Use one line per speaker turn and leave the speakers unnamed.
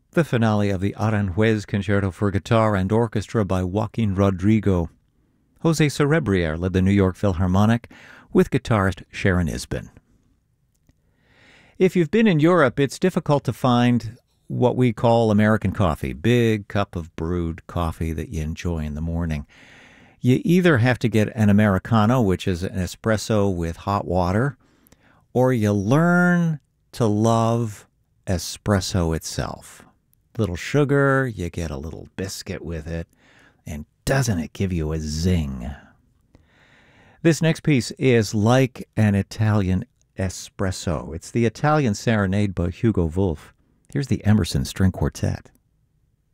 the finale of the Aranjuez Concerto for Guitar and Orchestra by Joaquin Rodrigo. Jose Cerebriere led the New York Philharmonic with guitarist Sharon Isbin. If you've been in Europe, it's difficult to find what we call American coffee, big cup of brewed coffee that you enjoy in the morning. You either have to get an Americano, which is an espresso with hot water, or you learn to love espresso itself. Little sugar, you get a little biscuit with it, and doesn't it give you a zing? This next piece is like an Italian espresso. It's the Italian Serenade by Hugo Wolf. Here's the Emerson String Quartet.